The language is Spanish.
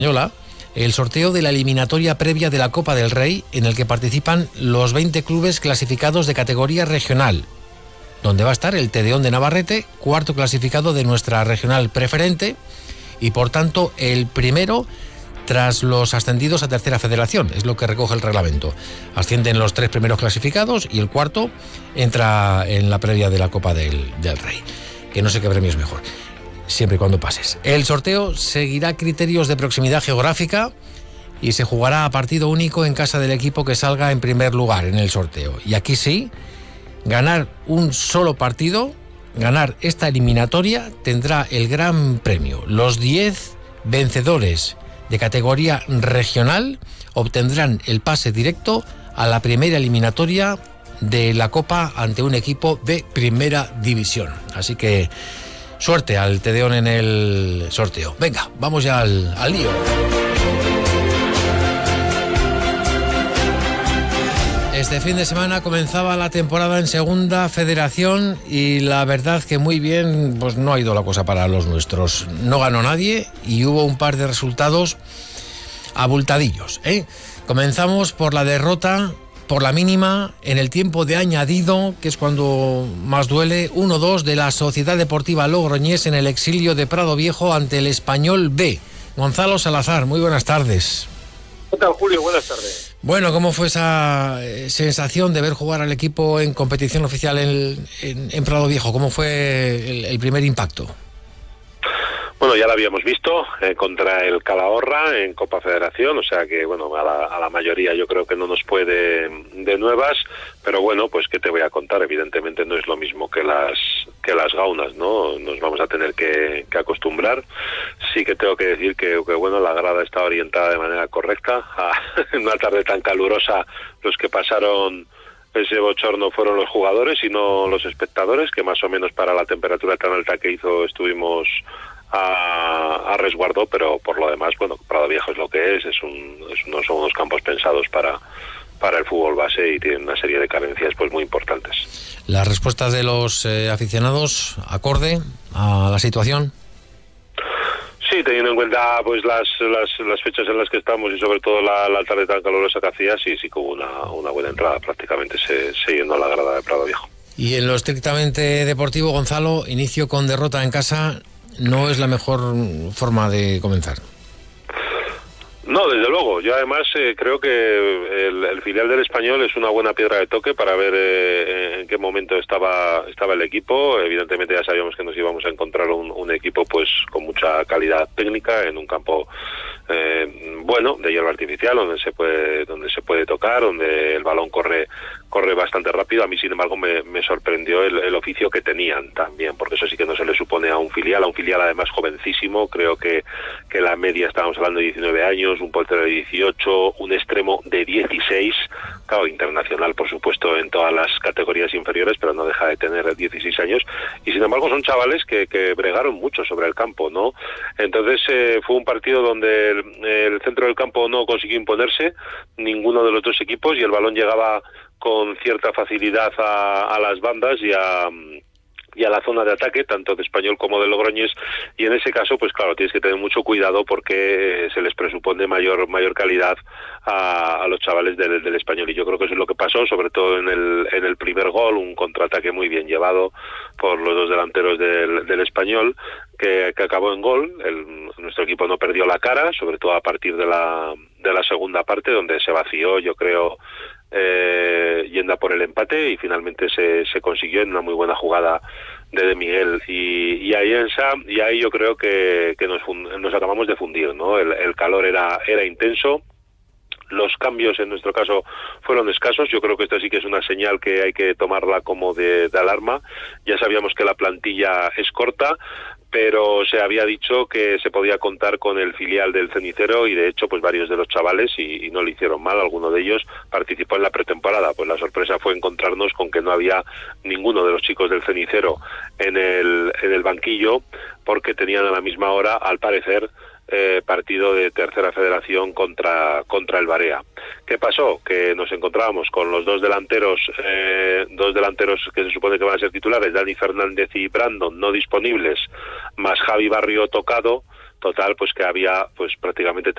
Española el sorteo de la eliminatoria previa de la Copa del Rey, en el que participan los 20 clubes clasificados de categoría regional, donde va a estar el Tedeón de Navarrete, cuarto clasificado de nuestra regional preferente, y por tanto el primero tras los ascendidos a tercera federación, es lo que recoge el reglamento. Ascienden los 3 primeros clasificados y el cuarto entra en la previa de la Copa del Rey, que no sé qué premio es mejor, siempre y cuando pases. El sorteo seguirá criterios de proximidad geográfica y se jugará a partido único en casa del equipo que salga en primer lugar en el sorteo. Y aquí sí, ganar un solo partido, ganar esta eliminatoria, tendrá el gran premio. Los 10 vencedores de categoría regional obtendrán el pase directo a la primera eliminatoria de la Copa ante un equipo de primera división. Así que suerte al Tedeón en el sorteo. Venga, vamos ya al lío. Este fin de semana comenzaba la temporada en Segunda Federación y la verdad que muy bien, pues no ha ido la cosa para los nuestros. No ganó nadie y hubo un par de resultados abultadillos, ¿eh? Comenzamos por la derrota por la mínima en el tiempo de añadido, que es cuando más duele, 1-2 de la Sociedad Deportiva Logroñés en el exilio de Prado Viejo ante el Español B. Gonzalo Salazar, muy buenas tardes. ¿Qué tal, Julio? Buenas tardes. Bueno, ¿cómo fue esa sensación de ver jugar al equipo en competición oficial en Prado Viejo? ¿Cómo fue el primer impacto? Bueno, ya lo habíamos visto contra el Calahorra en Copa Federación, o sea que, bueno, a la mayoría yo creo que no nos puede de nuevas, pero bueno, pues qué te voy a contar, evidentemente no es lo mismo que las gaunas, ¿no? Nos vamos a tener que acostumbrar. Sí que tengo que decir que bueno, la grada está orientada de manera correcta. En una tarde tan calurosa, los que pasaron ese bochorno fueron los jugadores y no los espectadores, que más o menos para la temperatura tan alta que hizo estuvimos a resguardo, pero por lo demás, bueno, Prado Viejo es lo que es, no son unos campos pensados para el fútbol base y tienen una serie de carencias pues muy importantes. ¿Las respuestas de los aficionados acorde a la situación? Sí, teniendo en cuenta pues las fechas en las que estamos y sobre todo la tarde tan calurosa que hacía, sí que hubo una buena entrada, prácticamente se llenó la grada de Prado Viejo. Y en lo estrictamente deportivo, Gonzalo, inicio con derrota en casa no es la mejor forma de comenzar. No, desde luego. Yo además creo que el filial del Español es una buena piedra de toque para ver en qué momento estaba el equipo. Evidentemente ya sabíamos que nos íbamos a encontrar un equipo pues con mucha calidad técnica en un campo bueno, de hierba artificial, donde se puede tocar, donde el balón corre bastante rápido. A mí, sin embargo, me sorprendió el oficio que tenían también, porque eso sí que no se le supone a un filial además jovencísimo. Creo que la media, estábamos hablando de 19 años, un portero de 18, un extremo de 16, claro, internacional, por supuesto, en todas las categorías inferiores, pero no deja de tener 16 años, y sin embargo son chavales que bregaron mucho sobre el campo, ¿no? Entonces fue un partido donde el centro del campo no consiguió imponerse, ninguno de los dos equipos, y el balón llegaba con cierta facilidad a las bandas y a la zona de ataque, tanto de Español como de Logroñés, y en ese caso, pues claro, tienes que tener mucho cuidado porque se les presupone mayor calidad a los chavales del Español, y yo creo que eso es lo que pasó, sobre todo en el primer gol, un contraataque muy bien llevado por los dos delanteros del Español, que acabó en gol. Nuestro equipo no perdió la cara, sobre todo a partir de la segunda parte, donde se vació, yo creo, yendo a por el empate, y finalmente se consiguió en una muy buena jugada de Miguel, y ahí yo creo que nos acabamos de fundir, ¿no? El calor era intenso. Los cambios en nuestro caso fueron escasos. Yo creo que esto sí que es una señal que hay que tomarla como de alarma. Ya sabíamos que la plantilla es corta, pero se había dicho que se podía contar con el filial del Cenicero, y de hecho pues varios de los chavales, y no le hicieron mal, alguno de ellos participó en la pretemporada. Pues la sorpresa fue encontrarnos con que no había ninguno de los chicos del Cenicero en el banquillo, porque tenían a la misma hora, al parecer, partido de tercera federación contra el Barea. ¿Qué pasó? Que nos encontrábamos con los dos delanteros que se supone que van a ser titulares, Dani Fernández y Brandon, no disponibles, más Javi Barrio tocado. Total, pues que había pues prácticamente